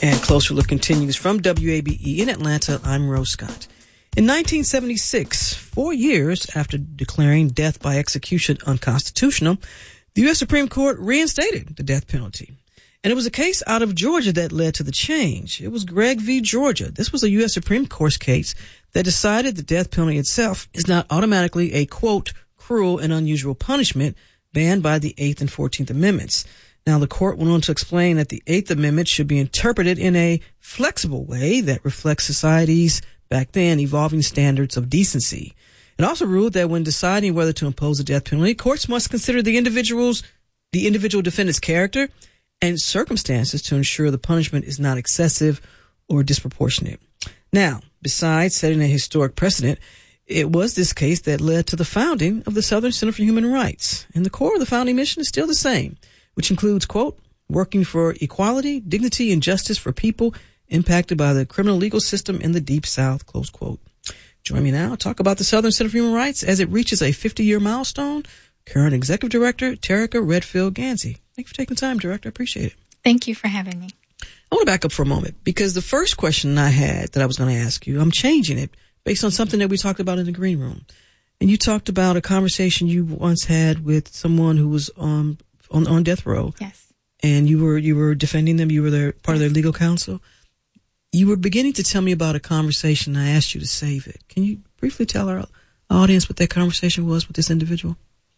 And Closer Look continues from WABE in Atlanta. I'm Rose Scott. In 1976, 4 years after declaring death by execution unconstitutional, the U.S. Supreme Court reinstated the death penalty. And it was a case out of Georgia that led to the change. It was Gregg v. Georgia. This was a U.S. Supreme Court case that decided the death penalty itself is not automatically a, quote, cruel and unusual punishment banned by the 8th and 14th Amendments. Now, the court went on to explain that the 8th Amendment should be interpreted in a flexible way that reflects society's, back then, evolving standards of decency. It also ruled that when deciding whether to impose a death penalty, courts must consider the individual defendant's character and circumstances to ensure the punishment is not excessive or disproportionate. Now, besides setting a historic precedent, it was this case that led to the founding of the Southern Center for Human Rights. And the core of the founding mission is still the same, which includes, quote, working for equality, dignity, and justice for people impacted by the criminal legal system in the Deep South, close quote. Join me now to talk about the Southern Center for Human Rights as it reaches a 50-year milestone. Current Executive Director, Terica Redfield Gansey. Thank you for taking the time, Director. I appreciate it. Thank you for having me. I want to back up for a moment because the first question I had that I was going to ask you, I'm changing it based on something that we talked about in the green room. And you talked about a conversation you once had with someone who was on death row. Yes. And you were defending them. You were part of their legal counsel. You were beginning to tell me about a conversation. I asked you to save it. Can you briefly tell our audience what that conversation was with this individual?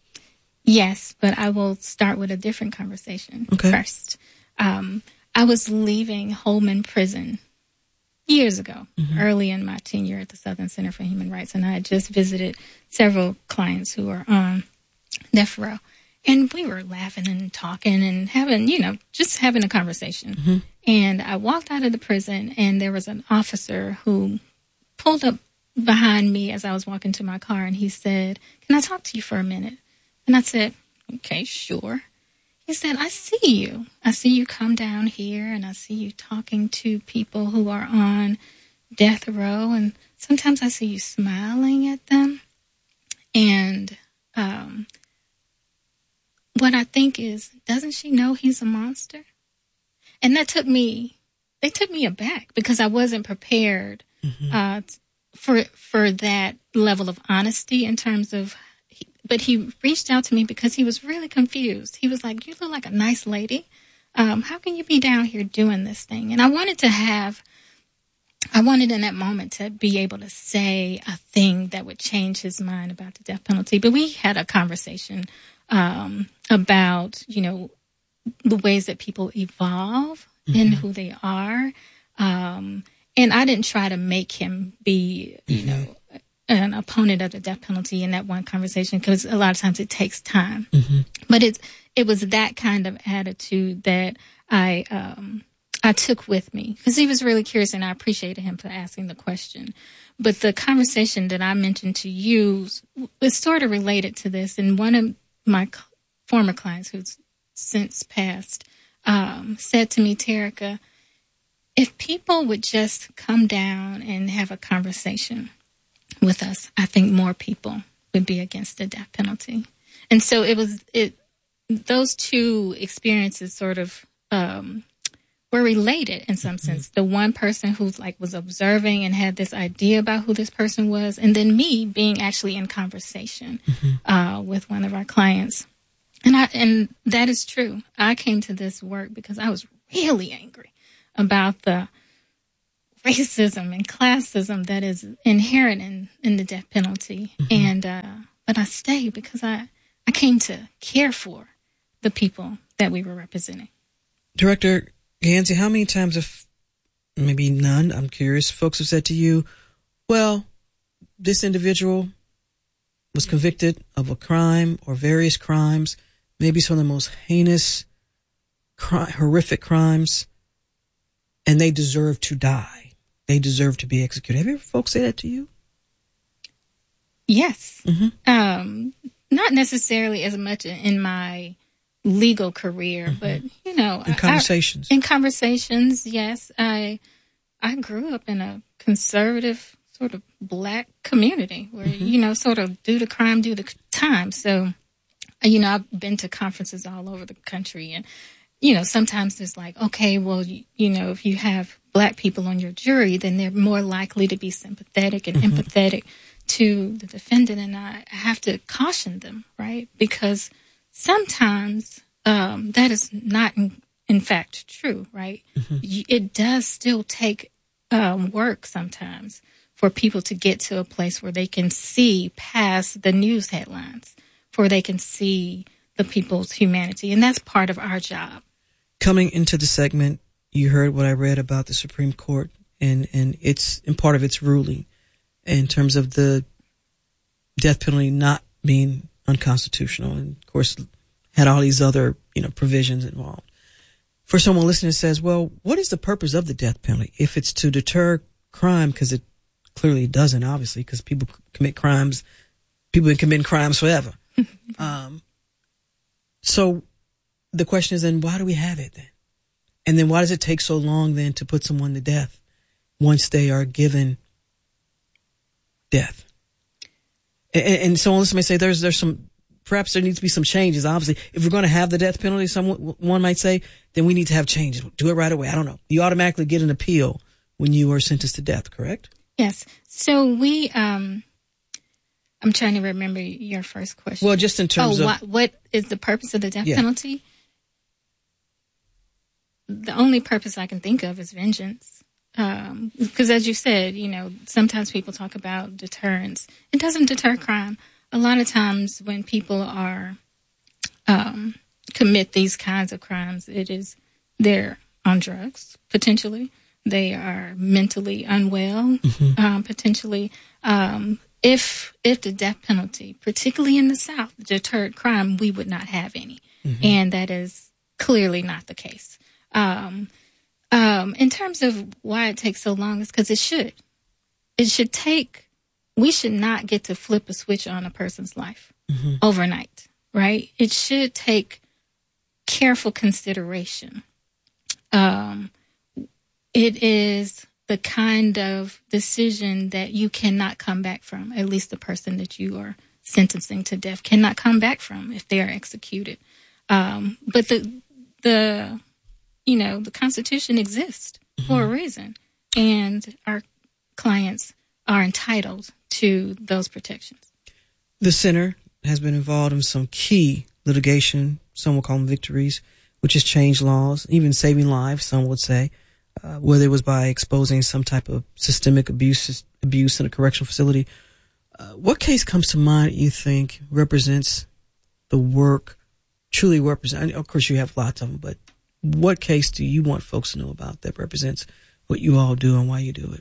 Yes, but I will start with a different conversation first. I was leaving Holman Prison years ago, early in my tenure at the Southern Center for Human Rights, and I had just visited several clients who were on death row. And we were laughing and talking and having, just having a conversation. Mm-hmm. And I walked out of the prison, and there was an officer who pulled up behind me as I was walking to my car, and he said, "Can I talk to you for a minute?" And I said, "Okay, sure." He said, "I see you. I see you come down here, and I see you talking to people who are on death row, and sometimes I see you smiling at them. And what I think is, doesn't she know he's a monster?" And they took me aback because I wasn't prepared for that level of honesty in terms of, but he reached out to me because he was really confused. He was like, "You look like a nice lady. How can you be down here doing this thing?" And I wanted in that moment to be able to say a thing that would change his mind about the death penalty. But we had a conversation about, the ways that people evolve in who they are. And I didn't try to make him be, an opponent of the death penalty in that one conversation, because a lot of times it takes time. Mm-hmm. But it was that kind of attitude that I took with me, because he was really curious, and I appreciated him for asking the question. But the conversation that I mentioned to you was sort of related to this. And one of my former clients, who's since passed, said to me, "Terica, if people would just come down and have a conversation with us, I think more people would be against the death penalty." And so those two experiences sort of were related in some sense. The one person who was observing and had this idea about who this person was, and then me being actually in conversation with one of our clients. And that is true. I came to this work because I was really angry about the racism and classism that is inherent in the death penalty. Mm-hmm. But I stayed because I came to care for the people that we were representing. Director Gansey, how many times have, maybe none, I'm curious, folks have said to you, well, this individual was convicted of a crime or various crimes, maybe some of the most heinous, horrific crimes, and they deserve to die. They deserve to be executed. Have you ever folks say that to you? Yes. Mm-hmm. Not necessarily as much in my legal career, but, in conversations. In conversations, yes. I grew up in a conservative sort of Black community where, sort of do the crime, do the time. So, I've been to conferences all over the country, and, sometimes it's like, okay, well, if you have Black people on your jury, then they're more likely to be sympathetic and empathetic to the defendant. And I have to caution them, right? Because sometimes that is not, in fact, true, right? It does still take work sometimes for people to get to a place where they can see past the news headlines, where they can see the people's humanity. And that's part of our job. Coming into the segment, you heard what I read about the Supreme Court and part of its ruling in terms of the death penalty not being unconstitutional, and of course had all these other provisions involved. For someone listening that says, well, what is the purpose of the death penalty? If it's to deter crime, because it clearly doesn't, obviously, because people commit crimes, people have been committing crimes forever. So the question is then, why do we have it then? And then why does it take so long then to put someone to death once they are given death? And someone listening may say there's some, perhaps there needs to be some changes. Obviously, if we're going to have the death penalty, one might say, then we need to have changes. Do it right away. I don't know. You automatically get an appeal when you are sentenced to death, correct? Yes. So I'm trying to remember your first question. Well, just in terms of what is the purpose of the death penalty? The only purpose I can think of is vengeance. Because as you said, sometimes people talk about deterrence. It doesn't deter crime. A lot of times when people are commit these kinds of crimes, they're on drugs, potentially. They are mentally unwell, potentially. If the death penalty, particularly in the South, deterred crime, we would not have any. And that is clearly not the case. In terms of why it takes so long, is because it should. We should not get to flip a switch on a person's life overnight, right? It should take careful consideration. It is the kind of decision that you cannot come back from. At least the person that you are sentencing to death cannot come back from if they are executed. But the Constitution exists for a reason, and our clients are entitled to those protections. The center has been involved in some key litigation, some will call them victories, which has changed laws, even saving lives, some would say, whether it was by exposing some type of systemic abuse in a correctional facility. What case comes to mind you think represents the work, truly represent? Of course, you have lots of them, but what case do you want folks to know about that represents what you all do and why you do it?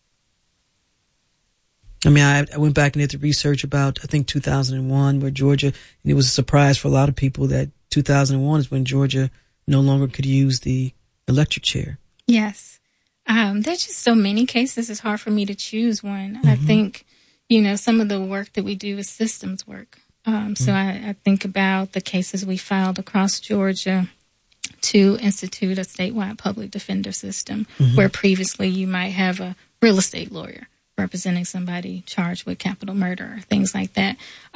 I mean, I went back and did the research about, I think, 2001, where Georgia, and it was a surprise for a lot of people that 2001 is when Georgia no longer could use the electric chair. Yes. There's just so many cases. It's hard for me to choose one. I think, some of the work that we do is systems work. So I think about the cases we filed across Georgia to institute a statewide public defender system, where previously you might have a real estate lawyer representing somebody charged with capital murder or things like that.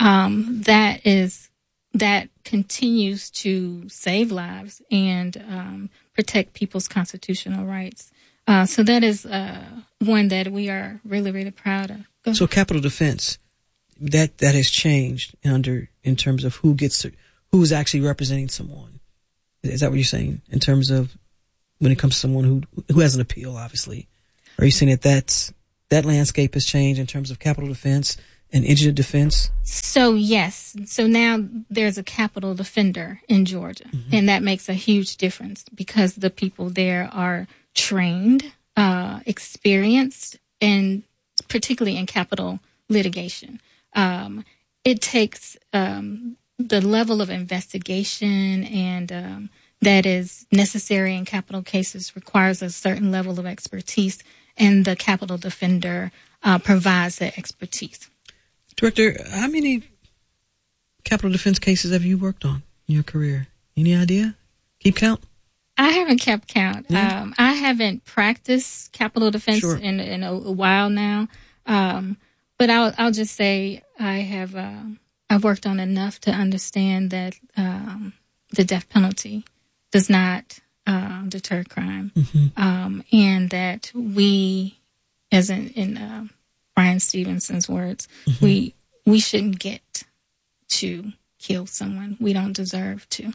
That continues to save lives and protect people's constitutional rights. So that is one that we are really, really proud of. So capital defense, that has changed in terms of who's actually representing someone. Is that what you're saying in terms of when it comes to someone who has an appeal, obviously? Are you saying that landscape has changed in terms of capital defense and indigent defense? So, yes. So now there's a capital defender in Georgia, and that makes a huge difference because the people there are trained, experienced, and particularly in capital litigation. It takes the level of investigation and that is necessary in capital cases requires a certain level of expertise, and the capital defender provides that expertise. Director, how many capital defense cases have you worked on in your career? Any idea? Keep count? I haven't kept count. Yeah. I haven't practiced capital defense Sure. in a while now. But I'll just say I've worked on enough to understand that the death penalty does not deter crime, and that we, as in Brian Stevenson's words, we shouldn't get to kill someone. We don't deserve to.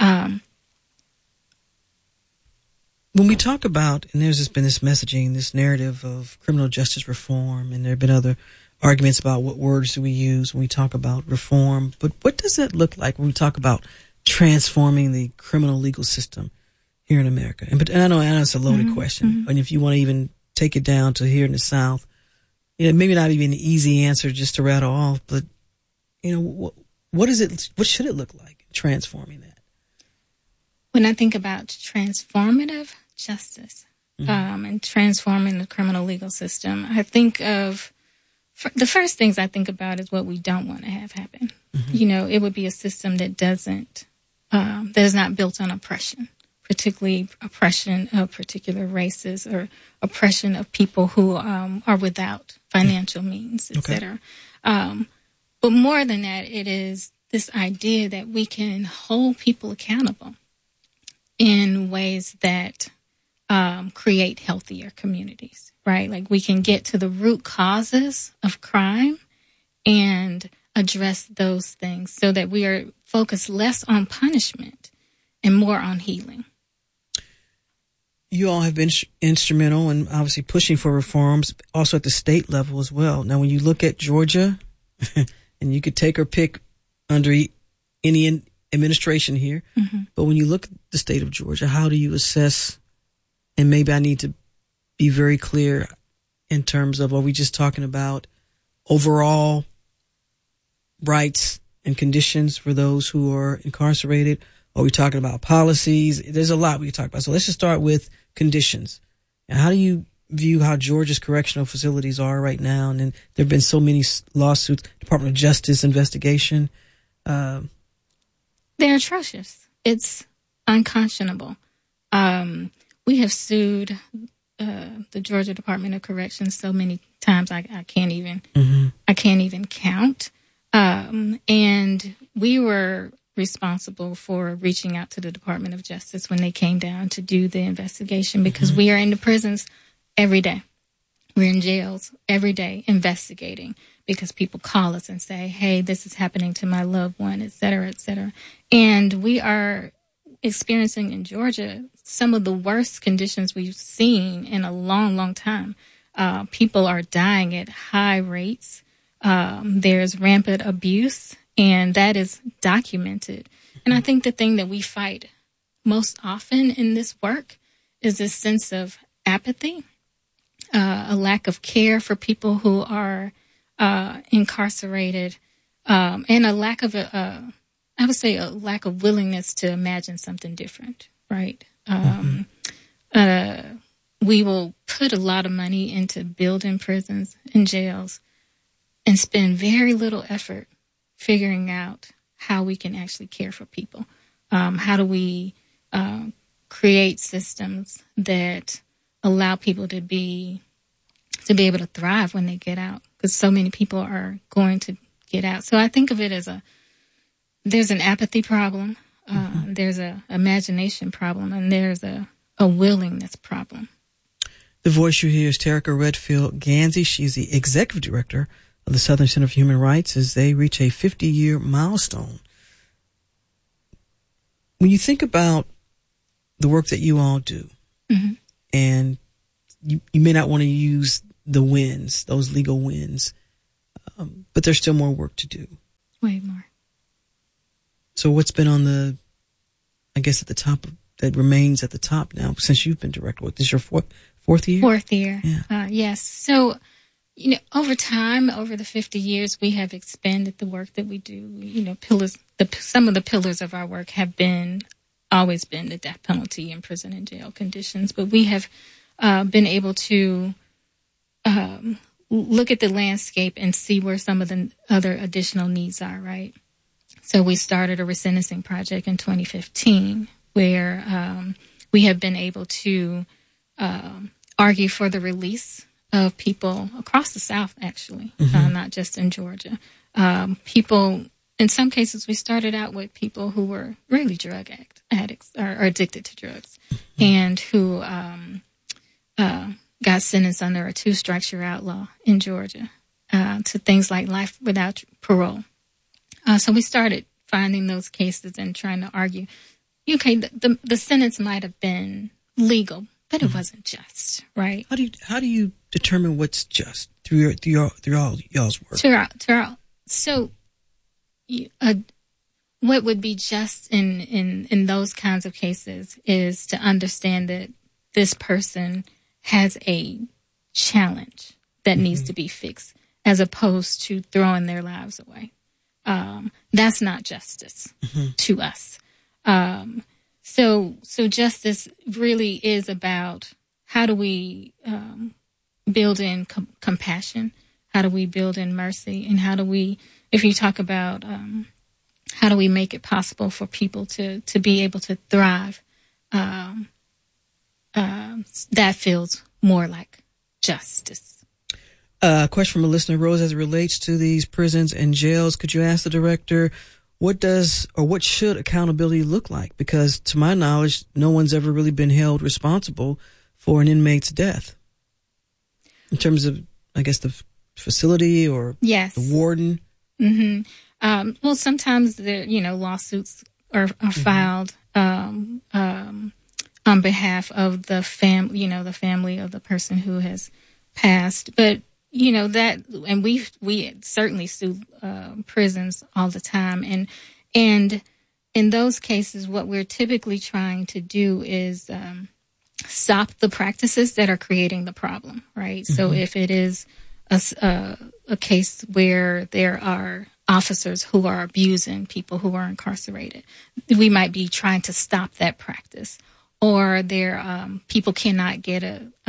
When we talk about, and there's just been this messaging, this narrative of criminal justice reform, and there have been other arguments about what words do we use when we talk about reform, but what does that look like when we talk about transforming the criminal legal system here in America? And I know it's a loaded question, and if you want to even take it down to here in the South, maybe not even an easy answer just to rattle off, but what is it? What should it look like transforming that? When I think about transformative justice and transforming the criminal legal system, I think of the first things I think about is what we don't want to have happen. It would be a system that that is not built on oppression, particularly oppression of particular races or oppression of people who are without financial means, et cetera. But more than that, it is this idea that we can hold people accountable in ways that create healthier communities, right? Like we can get to the root causes of crime and address those things so that we are focused less on punishment and more on healing. You all have been instrumental in obviously pushing for reforms also at the state level as well. Now, when you look at Georgia, and you could take or pick under any administration here, but when you look at the state of Georgia, how do you assess, and maybe I need to be very clear in terms of, are we just talking about overall rights and conditions for those who are incarcerated? Are we talking about policies? There's a lot we can talk about. So let's just start with conditions. And how do you view how Georgia's correctional facilities are right now? And then there have been so many lawsuits, Department of Justice investigation. They're atrocious. It's unconscionable. We have sued the Georgia Department of Corrections so many times I can't even count. And we were responsible for reaching out to the Department of Justice when they came down to do the investigation because we are in the prisons every day. We're in jails every day investigating because people call us and say, hey, this is happening to my loved one, et cetera, et cetera. And we are experiencing in Georgia some of the worst conditions we've seen in a long, long time. People are dying at high rates. There's rampant abuse, and that is documented. And I think the thing that we fight most often in this work is this sense of apathy, a lack of care for people who are incarcerated, and a lack of, I would say, a lack of willingness to imagine something different, right? We will put a lot of money into building prisons and jails and spend very little effort figuring out how we can actually care for people. How do we create systems that allow people to be able to thrive when they get out? Because so many people are going to get out. So I think of it as there's an apathy problem, there's a imagination problem, and there's a willingness problem. The voice you hear is Terica Redfield Gansey. She's the executive director of the Southern Center for Human Rights as they reach a 50-year milestone. When you think about the work that you all do, and you may not want to use the wins, those legal wins, but there's still more work to do. Way more. So what's been on the, I guess, at the top, that remains at the top now since you've been director? What, this is your fourth year? Fourth year. Yeah. Yes. So, over time, over the 50 years, we have expanded the work that we do. Some of the pillars of our work have always been the death penalty and prison and jail conditions, but we have been able to look at the landscape and see where some of the other additional needs are, right? So we started a resentencing project in 2015 where we have been able to argue for the release of people across the South, actually, not just in Georgia. People in some cases, we started out with people who were really drug addicts or addicted to drugs, and who got sentenced under a 2-strikes outlaw in Georgia to things like life without parole. So we started finding those cases and trying to argue, okay, the sentence might have been legal, but it wasn't just, right? How do you determine what's just through all y'all's work? So, what would be just in those kinds of cases is to understand that this person has a challenge that needs to be fixed, as opposed to throwing their lives away. That's not justice to us. So justice really is about how do we build in compassion, how do we build in mercy, and how do we, if you talk about how do we make it possible for people to be able to thrive, that feels more like justice. A question from a listener, Rose, as it relates to these prisons and jails, could you ask the director, what should accountability look like? Because to my knowledge, no one's ever really been held responsible for an inmate's death. In terms of, I guess, the facility or the warden. Mm-hmm. Well, sometimes lawsuits are filed on behalf of the the family of the person who has passed. But that, and we certainly sue prisons all the time, and in those cases, what we're typically trying to do is stop the practices that are creating the problem, right? So if it is a case where there are officers who are abusing people who are incarcerated, we might be trying to stop that practice, or people cannot get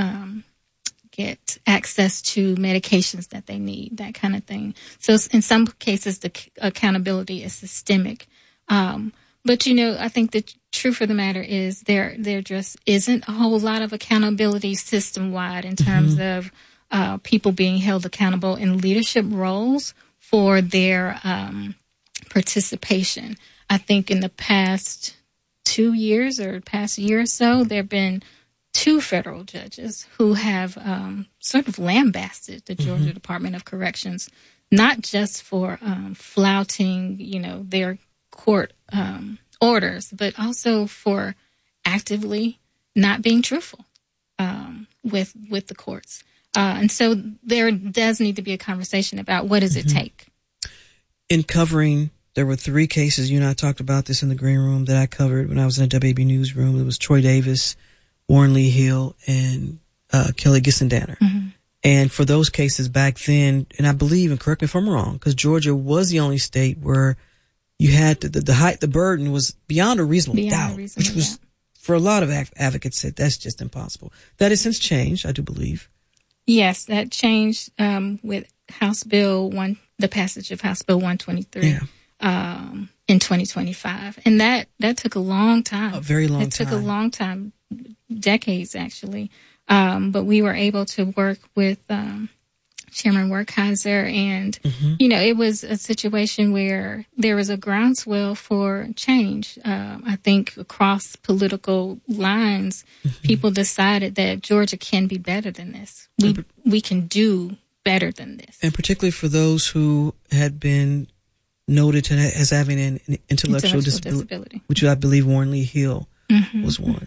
access to medications that they need, that kind of thing. So in some cases, the accountability is systemic. But, I think the truth of the matter is there just isn't a whole lot of accountability system-wide in terms of people being held accountable in leadership roles for their participation. I think in the past 2 years or past year or so, there have been 2 federal judges who have sort of lambasted the Georgia Department of Corrections, not just for flouting, their court orders, but also for actively not being truthful with the courts. And so there does need to be a conversation about what does it take. In covering, there were 3 cases. You and I talked about this in the green room that I covered when I was in the WAB newsroom. It was Troy Davis, Warren Lee Hill, and Kelly Gissendaner. And for those cases back then, and I believe, and correct me if I'm wrong, because Georgia was the only state where you had the burden was beyond a reasonable doubt, which was for a lot of advocates said that's just impossible. That has since changed, I do believe. Yes, that changed with House Bill the passage of House Bill 123 in 2025, and that took a long time, a very long time. It took a long time, decades actually. But we were able to work with Chairman Werkheiser, and it was a situation where there was a groundswell for change. I think across political lines, people decided that Georgia can be better than this. We can do better than this. And particularly for those who had been noted as having an intellectual disability, which I believe Warren Lee Hill was one.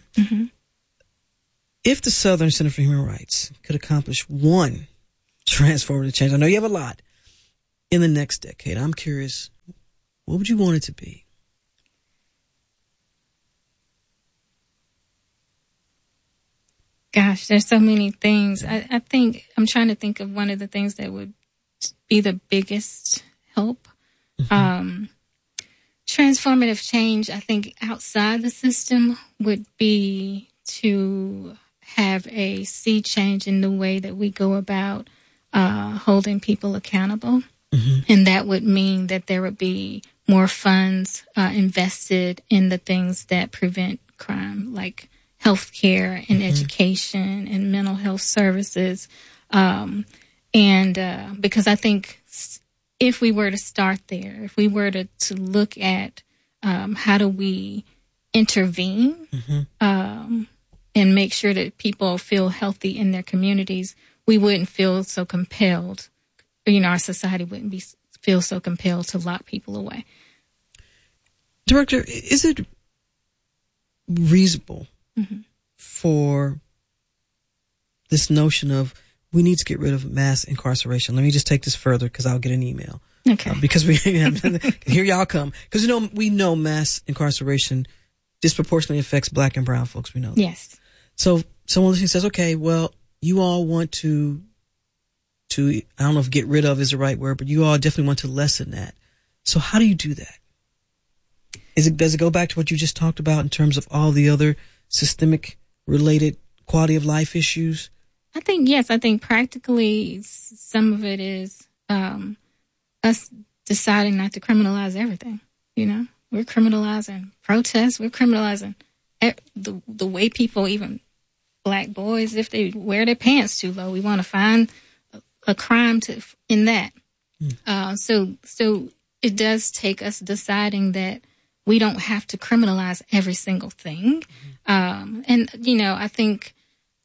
If the Southern Center for Human Rights could accomplish one transformative change, I know you have a lot, in the next decade, I'm curious, what would you want it to be? Gosh, there's so many things. I think I'm trying to think of one of the things that would be the biggest help. Transformative change, I think, outside the system would be to have a sea change in the way that we go about holding people accountable. And that would mean that there would be more funds invested in the things that prevent crime, like healthcare and education and mental health services. And because I think if we were to start there, if we were to look at how do we intervene and make sure that people feel healthy in their communities, we wouldn't feel so compelled, our society wouldn't feel so compelled to lock people away. Director, is it reasonable for this notion of we need to get rid of mass incarceration? Let me just take this further because I'll get an email. Okay. Because here y'all come. Because we know mass incarceration disproportionately affects Black and brown folks. We know that. Yes. So someone listening says, okay, well, you all want to I don't know if get rid of is the right word, but you all definitely want to lessen that. So how do you do that? Does it go back to what you just talked about in terms of all the other systemic related quality of life issues? I think, yes. I think practically some of it is us deciding not to criminalize everything. We're criminalizing protests. We're criminalizing the way people, even Black boys, if they wear their pants too low, we want to find a crime in that. So it does take us deciding that we don't have to criminalize every single thing. And, I think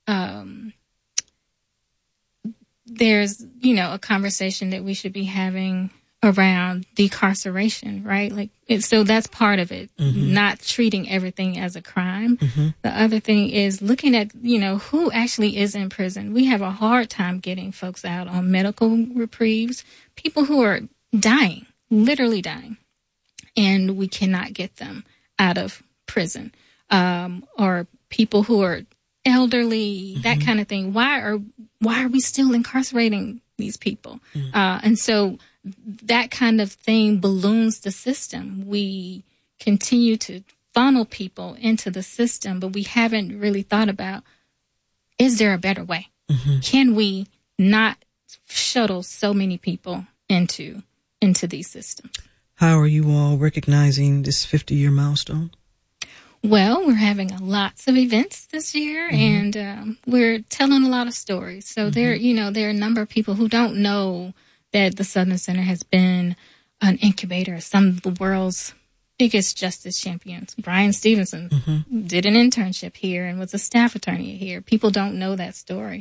there's, a conversation that we should be having around decarceration, right? So that's part of it, not treating everything as a crime. The other thing is looking at, who actually is in prison. We have a hard time getting folks out on medical reprieves, people who are dying, literally dying, and we cannot get them out of prison, or people who are elderly, that kind of thing. Why are we still incarcerating these people? And so that kind of thing balloons the system. We continue to funnel people into the system, but we haven't really thought about, is there a better way? Can we not shuttle so many people into these systems? How are you all recognizing this 50-year milestone? Well, we're having lots of events this year, and we're telling a lot of stories. So there are a number of people who don't know that the Southern Center has been an incubator of some of the world's biggest justice champions. Brian Stevenson did an internship here and was a staff attorney here. People don't know that story.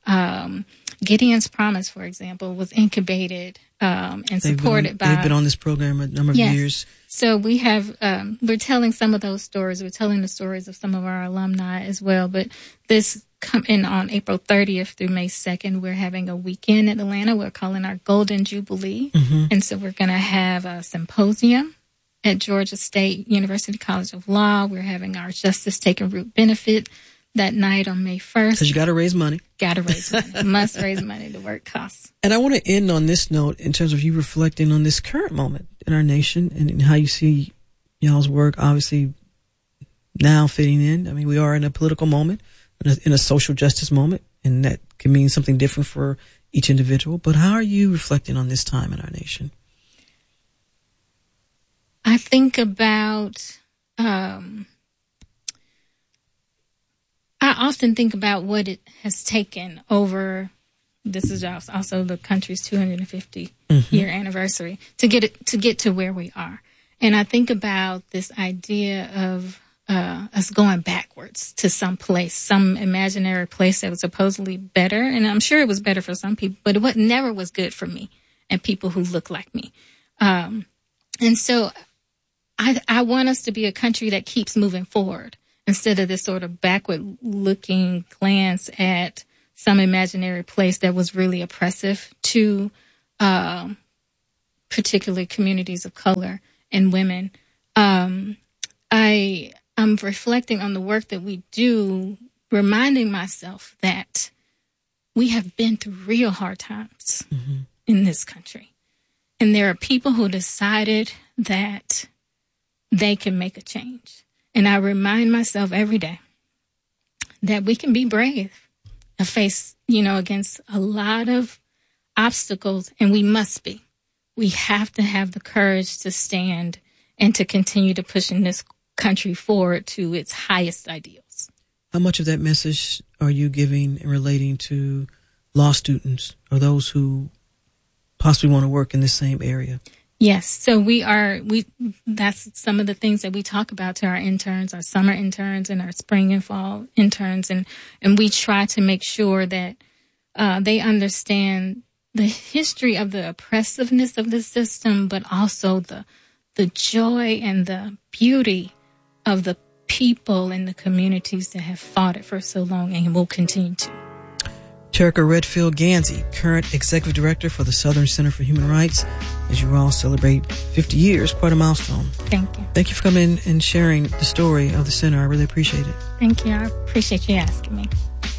Gideon's Promise, for example, was incubated and supported by... They've been on this program a number of years. So we have, we're telling some of those stories. We're telling the stories of some of our alumni as well. But this coming on April 30th through May 2nd, we're having a weekend in Atlanta. We're calling our Golden Jubilee. And so we're going to have a symposium at Georgia State University College of Law. We're having our Justice Taking Root benefit that night on May 1st. Because you got to raise money. Got to raise money. Must raise money. The work costs. And I want to end on this note in terms of you reflecting on this current moment in our nation and how you see y'all's work obviously now fitting in. I mean, we are in a political moment, in a social justice moment, and that can mean something different for each individual. But how are you reflecting on this time in our nation? I think about... I often think about what it has taken over. This is also the country's 250 year anniversary to get to where we are, and I think about this idea of us going backwards to some place, some imaginary place that was supposedly better, and I'm sure it was better for some people, but it never was good for me and people who look like me, and so I want us to be a country that keeps moving forward. Instead of this sort of backward-looking glance at some imaginary place that was really oppressive to particularly communities of color and women. I'm reflecting on the work that we do, reminding myself that we have been through real hard times in this country. And there are people who decided that they can make a change. And I remind myself every day that we can be brave and face, against a lot of obstacles, and we must be. We have to have the courage to stand and to continue to push in this country forward to its highest ideals. How much of that message are you giving and relating to law students or those who possibly want to work in the same area? Yes. So that's some of the things that we talk about to our interns, our summer interns and our spring and fall interns. And we try to make sure that they understand the history of the oppressiveness of the system, but also the joy and the beauty of the people and the communities that have fought it for so long and will continue to. Terica Redfield Gansey, current Executive Director for the Southern Center for Human Rights, as you all celebrate 50 years, quite a milestone. Thank you. Thank you for coming and sharing the story of the center. I really appreciate it. Thank you. I appreciate you asking me.